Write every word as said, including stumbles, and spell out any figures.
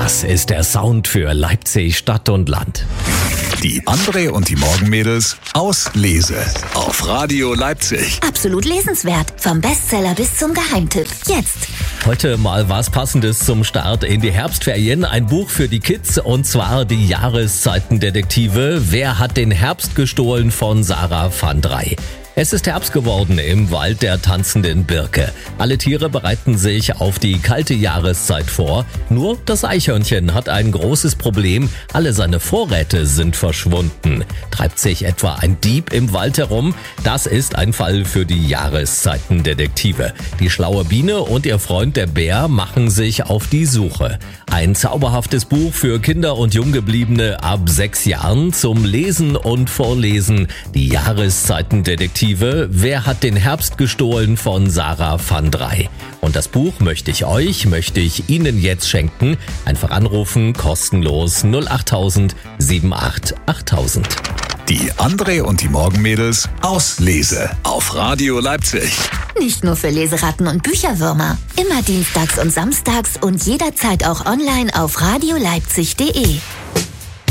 Das ist der Sound für Leipzig Stadt und Land. Die André und die Morgenmädels aus Lese auf Radio Leipzig. Absolut lesenswert. Vom Bestseller bis zum Geheimtipp. Jetzt. Heute mal was Passendes zum Start in die Herbstferien. Ein Buch für die Kids, und zwar die Jahreszeitendetektive. Wer hat den Herbst gestohlen von Sarah van Drey. Es ist Herbst geworden im Wald der tanzenden Birke. Alle Tiere bereiten sich auf die kalte Jahreszeit vor. Nur das Eichhörnchen hat ein großes Problem. Alle seine Vorräte sind verschwunden. Treibt sich etwa ein Dieb im Wald herum? Das ist ein Fall für die Jahreszeitendetektive. Die schlaue Biene und ihr Freund der Bär machen sich auf die Suche. Ein zauberhaftes Buch für Kinder und Junggebliebene ab sechs Jahren zum Lesen und Vorlesen. Die Jahreszeitendetektive. Wer hat den Herbst gestohlen von Sarah van Drey. Und das Buch möchte ich euch, möchte ich Ihnen jetzt schenken. Einfach anrufen, kostenlos null acht tausend sieben acht achttausend. Die André und die Morgenmädels aus Lese auf Radio Leipzig. Nicht nur für Leseratten und Bücherwürmer. Immer dienstags und samstags und jederzeit auch online auf radio leipzig punkt de.